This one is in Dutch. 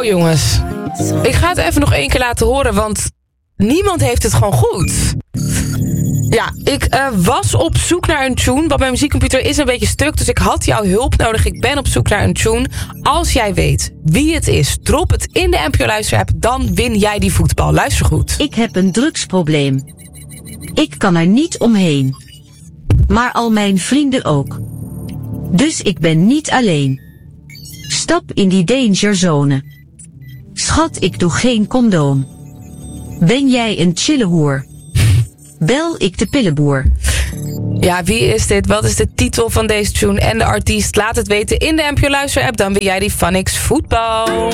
jongens. Ik ga het even nog 1 keer laten horen, want niemand heeft het gewoon goed. Ja, ik was op zoek naar een tune, want mijn muziekcomputer is een beetje stuk, dus ik had jouw hulp nodig. Ik ben op zoek naar een tune. Als jij weet wie het is, drop het in de NPO Luister-app, dan win jij die voetbal. Luister goed. Ik heb een drugsprobleem. Ik kan er niet omheen. Maar al mijn vrienden ook. Dus ik ben niet alleen. Stap in die danger zone. Schat, ik doe geen condoom. Ben jij een chille hoer? Bel ik de pillenboer. Ja, wie is dit? Wat is de titel van deze tune en de artiest? Laat het weten in de NPO Luister-app, dan win jij die Phonics voetbal.